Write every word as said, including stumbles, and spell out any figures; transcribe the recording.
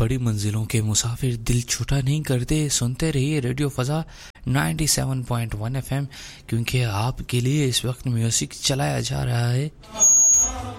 बड़ी मंजिलों के मुसाफिर दिल छूटा नहीं करते। सुनते रहिए रेडियो फ़ज़ा सत्तानवे पॉइंट एक एफएम, क्योंकि आपके लिए इस वक्त म्यूज़िक चलाया जा रहा है।